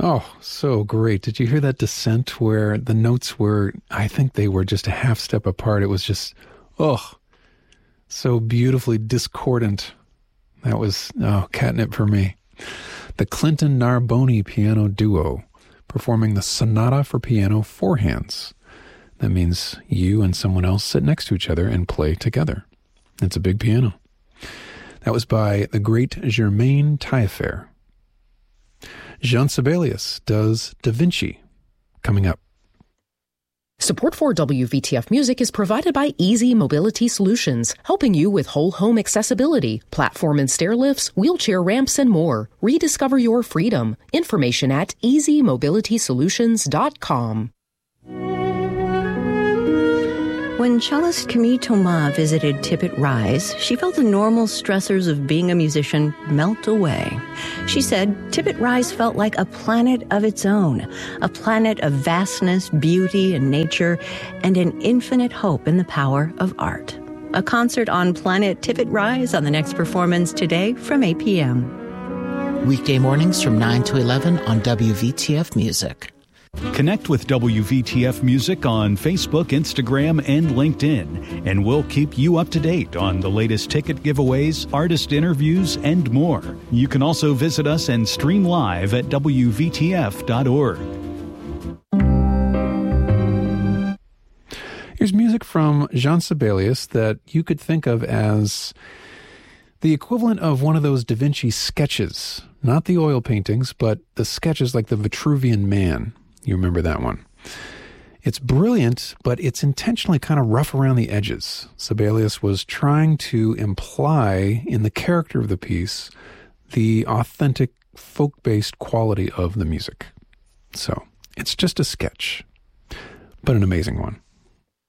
Oh, so great. Did you hear that descent where the notes were, I think they were just a half step apart. It was just, so beautifully discordant. That was, catnip for me. The Clinton Narboni piano duo performing the Sonata for Piano Four Hands. That means you and someone else sit next to each other and play together. It's a big piano. That was by the great Germaine Taillefer. Jean Sibelius does Da Vinci, coming up. Support for WVTF Music is provided by Easy Mobility Solutions, helping you with whole home accessibility, platform and stair lifts, wheelchair ramps, and more. Rediscover your freedom. Information at easymobilitysolutions.com. When cellist Camille Thomas visited Tippett Rise, she felt the normal stressors of being a musician melt away. She said Tippett Rise felt like a planet of its own, a planet of vastness, beauty, and nature, and an infinite hope in the power of art. A concert on Planet Tippett Rise on the next performance today from 8 p.m. Weekday mornings from 9 to 11 on WVTF Music. Connect with WVTF Music on Facebook, Instagram, and LinkedIn, and we'll keep you up to date on the latest ticket giveaways, artist interviews, and more. You can also visit us and stream live at WVTF.org. Here's music from Jean Sibelius that you could think of as the equivalent of one of those Da Vinci sketches. Not the oil paintings, but the sketches like the Vitruvian Man. You remember that one. It's brilliant, but it's intentionally kind of rough around the edges. Sibelius was trying to imply in the character of the piece the authentic folk-based quality of the music. So it's just a sketch, but an amazing one.